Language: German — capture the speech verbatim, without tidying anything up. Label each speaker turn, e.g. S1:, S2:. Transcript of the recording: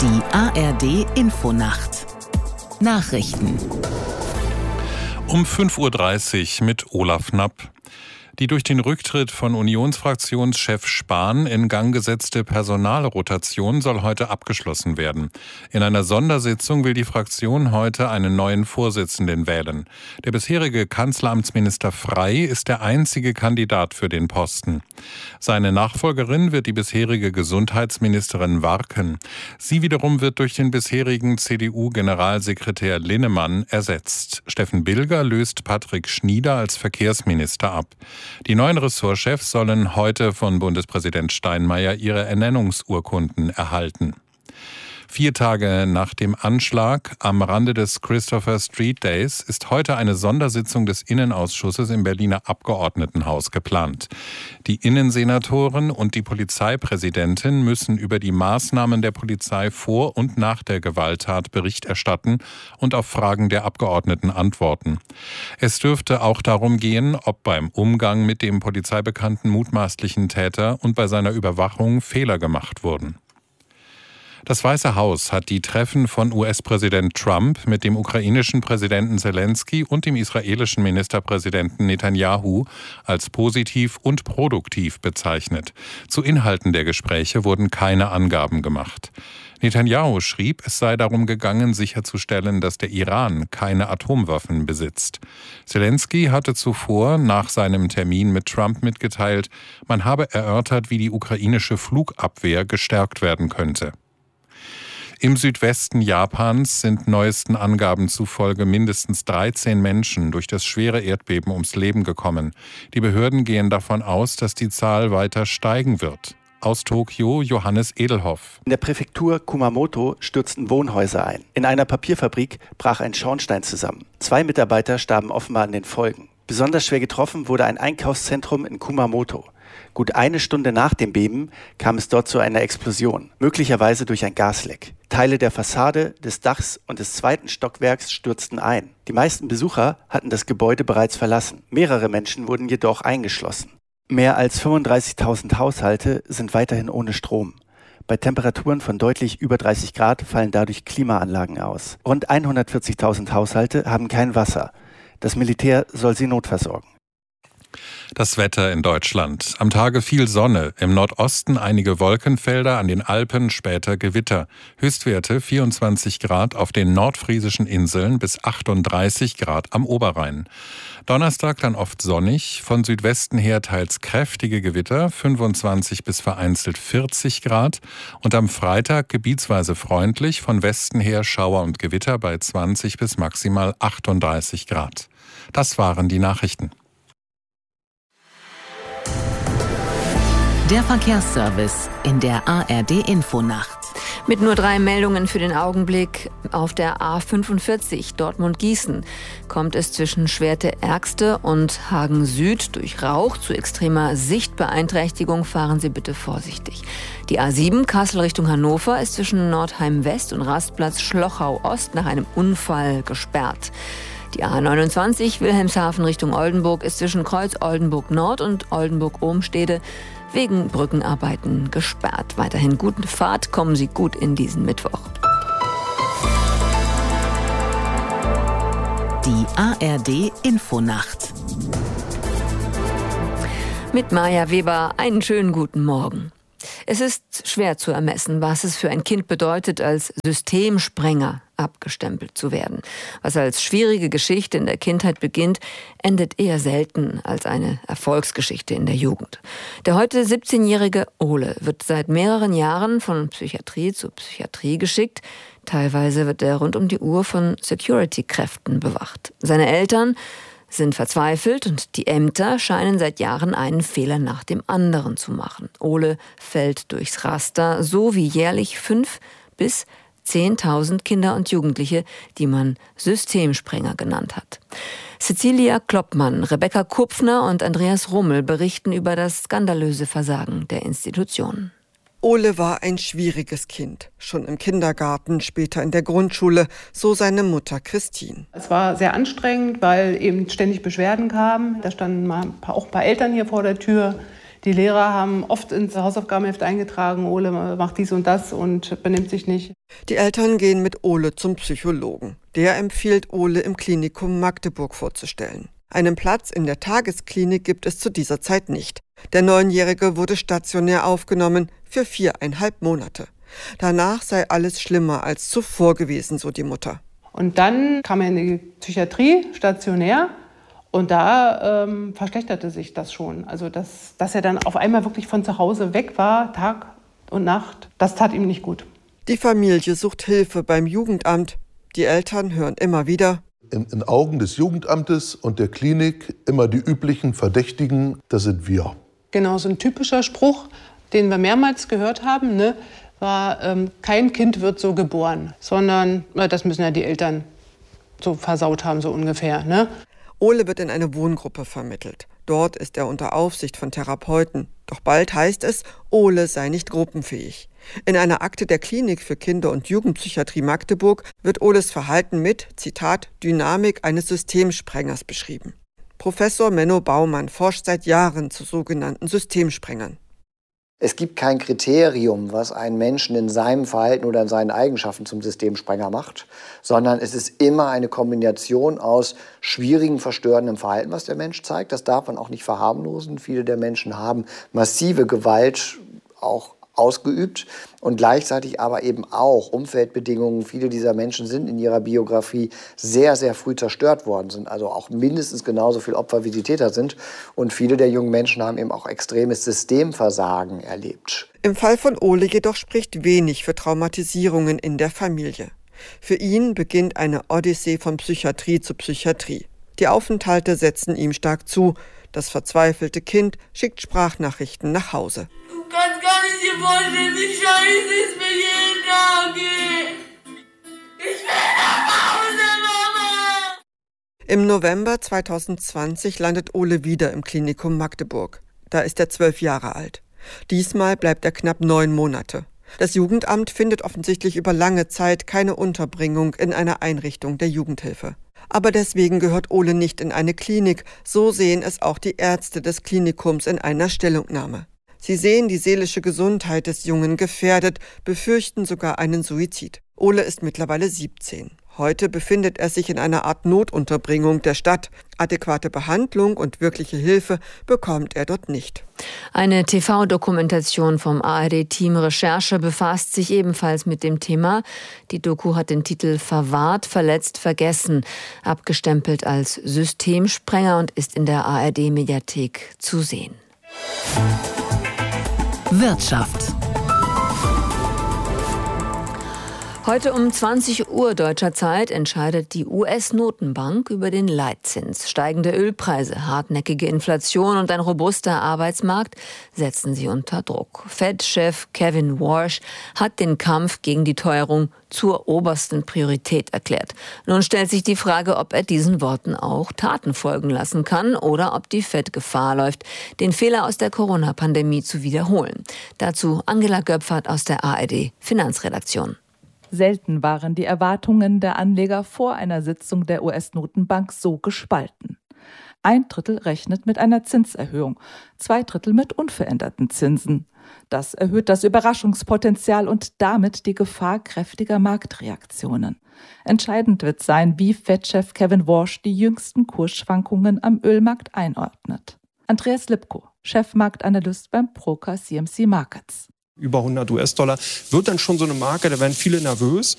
S1: Die A R D-Infonacht. Nachrichten.
S2: Um fünf Uhr dreißig mit Olaf Knapp. Die durch den Rücktritt von Unionsfraktionschef Spahn in Gang gesetzte Personalrotation soll heute abgeschlossen werden. In einer Sondersitzung will die Fraktion heute einen neuen Vorsitzenden wählen. Der bisherige Kanzleramtsminister Frey ist der einzige Kandidat für den Posten. Seine Nachfolgerin wird die bisherige Gesundheitsministerin Warken. Sie wiederum wird durch den bisherigen C D U-Generalsekretär Linnemann ersetzt. Steffen Bilger löst Patrick Schnieder als Verkehrsminister ab. Die neuen Ressortchefs sollen heute von Bundespräsident Steinmeier ihre Ernennungsurkunden erhalten. Vier Tage nach dem Anschlag am Rande des Christopher Street Days ist heute eine Sondersitzung des Innenausschusses im Berliner Abgeordnetenhaus geplant. Die Innensenatoren und die Polizeipräsidentin müssen über die Maßnahmen der Polizei vor und nach der Gewalttat Bericht erstatten und auf Fragen der Abgeordneten antworten. Es dürfte auch darum gehen, ob beim Umgang mit dem polizeibekannten mutmaßlichen Täter und bei seiner Überwachung Fehler gemacht wurden. Das Weiße Haus hat die Treffen von U S-Präsident Trump mit dem ukrainischen Präsidenten Zelensky und dem israelischen Ministerpräsidenten Netanyahu als positiv und produktiv bezeichnet. Zu Inhalten der Gespräche wurden keine Angaben gemacht. Netanyahu schrieb, es sei darum gegangen, sicherzustellen, dass der Iran keine Atomwaffen besitzt. Zelensky hatte zuvor nach seinem Termin mit Trump mitgeteilt, man habe erörtert, wie die ukrainische Flugabwehr gestärkt werden könnte. Im Südwesten Japans sind neuesten Angaben zufolge mindestens dreizehn Menschen durch das schwere Erdbeben ums Leben gekommen. Die Behörden gehen davon aus, dass die Zahl weiter steigen wird. Aus Tokio Johannes Edelhoff.
S3: In der Präfektur Kumamoto stürzten Wohnhäuser ein. In einer Papierfabrik brach ein Schornstein zusammen. Zwei Mitarbeiter starben offenbar an den Folgen. Besonders schwer getroffen wurde ein Einkaufszentrum in Kumamoto. Gut eine Stunde nach dem Beben kam es dort zu einer Explosion, möglicherweise durch ein Gasleck. Teile der Fassade, des Dachs und des zweiten Stockwerks stürzten ein. Die meisten Besucher hatten das Gebäude bereits verlassen. Mehrere Menschen wurden jedoch eingeschlossen. Mehr als fünfunddreißigtausend Haushalte sind weiterhin ohne Strom. Bei Temperaturen von deutlich über dreißig Grad fallen dadurch Klimaanlagen aus. Rund hundertvierzigtausend Haushalte haben kein Wasser. Das Militär soll sie notversorgen.
S2: Das Wetter in Deutschland. Am Tage viel Sonne, im Nordosten einige Wolkenfelder, an den Alpen später Gewitter. Höchstwerte vierundzwanzig Grad auf den nordfriesischen Inseln bis achtunddreißig Grad am Oberrhein. Donnerstag dann oft sonnig, von Südwesten her teils kräftige Gewitter, fünfundzwanzig bis vereinzelt vierzig Grad. Und am Freitag gebietsweise freundlich, von Westen her Schauer und Gewitter bei zwanzig bis maximal achtunddreißig Grad. Das waren die Nachrichten.
S1: Der Verkehrsservice in der A R D-Infonacht.
S4: Mit nur drei Meldungen für den Augenblick auf der A fünfundvierzig Dortmund-Gießen kommt es zwischen Schwerte-Ärgste und Hagen Süd durch Rauch zu extremer Sichtbeeinträchtigung. Fahren Sie bitte vorsichtig. Die A sieben Kassel Richtung Hannover ist zwischen Nordheim West und Rastplatz Schlochau Ost nach einem Unfall gesperrt. Die A neunundzwanzig Wilhelmshaven Richtung Oldenburg ist zwischen Kreuz Oldenburg Nord und Oldenburg Ohmstede wegen Brückenarbeiten gesperrt. Weiterhin gute Fahrt, kommen Sie gut in diesen Mittwoch.
S1: Die A R D-Infonacht.
S4: Mit Maja Weber einen schönen guten Morgen. Es ist schwer zu ermessen, was es für ein Kind bedeutet, als Systemsprenger abgestempelt zu werden. Was als schwierige Geschichte in der Kindheit beginnt, endet eher selten als eine Erfolgsgeschichte in der Jugend. Der heute siebzehnjährige Ole wird seit mehreren Jahren von Psychiatrie zu Psychiatrie geschickt. Teilweise wird er rund um die Uhr von Security-Kräften bewacht. Seine Eltern sind verzweifelt und die Ämter scheinen seit Jahren einen Fehler nach dem anderen zu machen. Ole fällt durchs Raster, so wie jährlich fünf bis zehntausend Kinder und Jugendliche, die man Systemsprenger genannt hat. Cecilia Kloppmann, Rebecca Kupfner und Andreas Rummel berichten über das skandalöse Versagen der Institutionen.
S5: Ole war ein schwieriges Kind, schon im Kindergarten, später in der Grundschule, so seine Mutter Christine.
S6: Es war sehr anstrengend, weil eben ständig Beschwerden kamen. Da standen mal auch ein paar Eltern hier vor der Tür, Die Lehrer haben oft ins Hausaufgabenheft eingetragen, Ole macht dies und das und benimmt sich nicht.
S5: Die Eltern gehen mit Ole zum Psychologen. Der empfiehlt Ole im Klinikum Magdeburg vorzustellen. Einen Platz in der Tagesklinik gibt es zu dieser Zeit nicht. Der Neunjährige wurde stationär aufgenommen für viereinhalb Monate. Danach sei alles schlimmer als zuvor gewesen, so die Mutter.
S6: Und dann kam er in die Psychiatrie, stationär. Und da ähm, verschlechterte sich das schon. Also, dass, dass er dann auf einmal wirklich von zu Hause weg war, Tag und Nacht, das tat ihm nicht gut.
S5: Die Familie sucht Hilfe beim Jugendamt. Die Eltern hören immer wieder:
S7: In, in Augen des Jugendamtes und der Klinik immer die üblichen Verdächtigen, das sind wir.
S6: Genau, so ein typischer Spruch, den wir mehrmals gehört haben, ne, war, ähm, kein Kind wird so geboren, sondern äh, das müssen ja die Eltern so versaut haben, so ungefähr. Ne?
S5: Ole wird in eine Wohngruppe vermittelt. Dort ist er unter Aufsicht von Therapeuten. Doch bald heißt es, Ole sei nicht gruppenfähig. In einer Akte der Klinik für Kinder- und Jugendpsychiatrie Magdeburg wird Oles Verhalten mit, Zitat, Dynamik eines Systemsprengers beschrieben. Professor Menno Baumann forscht seit Jahren zu sogenannten Systemsprengern.
S8: Es gibt kein Kriterium, was einen Menschen in seinem Verhalten oder in seinen Eigenschaften zum Systemsprenger macht, sondern es ist immer eine Kombination aus schwierigen, verstörendem Verhalten, was der Mensch zeigt. Das darf man auch nicht verharmlosen. Viele der Menschen haben massive Gewalt auch ausgeübt und gleichzeitig aber eben auch Umfeldbedingungen. Viele dieser Menschen sind in ihrer Biografie sehr, sehr früh zerstört worden, sind also auch mindestens genauso viel Opfer wie die Täter sind. Und viele der jungen Menschen haben eben auch extremes Systemversagen erlebt.
S5: Im Fall von Ole jedoch spricht wenig für Traumatisierungen in der Familie. Für ihn beginnt eine Odyssee von Psychiatrie zu Psychiatrie. Die Aufenthalte setzen ihm stark zu. Das verzweifelte Kind schickt Sprachnachrichten nach Hause.
S9: Du kannst gar nicht dir vorstellen, wie scheiße es mir jeden Tag geht. Ich will nach Hause, Mama!
S5: Im November zweitausendzwanzig landet Ole wieder im Klinikum Magdeburg. Da ist er zwölf Jahre alt. Diesmal bleibt er knapp neun Monate. Das Jugendamt findet offensichtlich über lange Zeit keine Unterbringung in einer Einrichtung der Jugendhilfe. Aber deswegen gehört Ole nicht in eine Klinik. So sehen es auch die Ärzte des Klinikums in einer Stellungnahme. Sie sehen die seelische Gesundheit des Jungen gefährdet, befürchten sogar einen Suizid. Ole ist mittlerweile siebzehn. Heute befindet er sich in einer Art Notunterbringung der Stadt. Adäquate Behandlung und wirkliche Hilfe bekommt er dort nicht.
S4: Eine T V-Dokumentation vom A R D-Team Recherche befasst sich ebenfalls mit dem Thema. Die Doku hat den Titel Verwahrt, verletzt, vergessen, abgestempelt als Systemsprenger und ist in der A R D-Mediathek zu sehen.
S1: Wirtschaft.
S4: Heute um zwanzig Uhr deutscher Zeit entscheidet die U S-Notenbank über den Leitzins. Steigende Ölpreise, hartnäckige Inflation und ein robuster Arbeitsmarkt setzen sie unter Druck. Fed-Chef Kevin Warsh hat den Kampf gegen die Teuerung zur obersten Priorität erklärt. Nun stellt sich die Frage, ob er diesen Worten auch Taten folgen lassen kann oder ob die Fed Gefahr läuft, den Fehler aus der Corona-Pandemie zu wiederholen. Dazu Angela Göpfert aus der A R D-Finanzredaktion.
S10: Selten waren die Erwartungen der Anleger vor einer Sitzung der U S-Notenbank so gespalten. Ein Drittel rechnet mit einer Zinserhöhung, zwei Drittel mit unveränderten Zinsen. Das erhöht das Überraschungspotenzial und damit die Gefahr kräftiger Marktreaktionen. Entscheidend wird sein, wie Fed-Chef Kevin Warsh die jüngsten Kursschwankungen am Ölmarkt einordnet. Andreas Lipko, Chefmarktanalyst beim Broker C M C Markets.
S11: Über hundert US-Dollar wird dann schon so eine Marke, da werden viele nervös.